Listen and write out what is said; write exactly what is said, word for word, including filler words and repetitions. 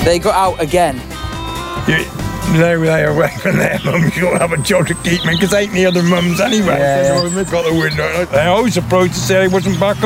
They got out again. You, they were they away from their mums. You don't have a job to keep me because ain't the other mums anyway. Yeah, so yeah. They've got the window. They always approached to say I wasn't back